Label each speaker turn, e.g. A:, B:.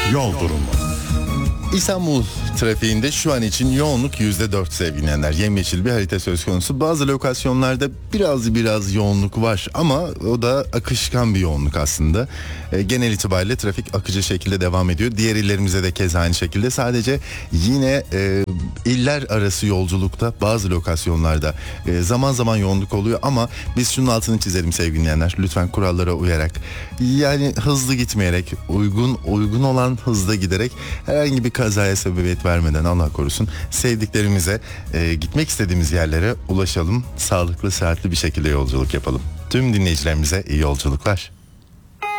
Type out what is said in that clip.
A: Yol durumu. İstanbul trafiğinde şu an için yoğunluk %4 sevgili dinleyenler. Yemyeşil bir harita söz konusu. Bazı lokasyonlarda biraz yoğunluk var ama o da akışkan bir yoğunluk aslında. Genel itibariyle trafik akıcı şekilde devam ediyor. Diğer illerimize de keza aynı şekilde. Sadece yine iller arası yolculukta bazı lokasyonlarda zaman zaman yoğunluk oluyor ama biz şunun altını çizelim sevgili dinleyenler. Lütfen kurallara uyarak, yani hızlı gitmeyerek, uygun olan hızda giderek herhangi bir kazaya sebebiyet vermeden, Allah korusun, sevdiklerimize, gitmek istediğimiz yerlere ulaşalım. Sağlıklı, sıhhatli bir şekilde yolculuk yapalım. Tüm dinleyicilerimize iyi yolculuklar.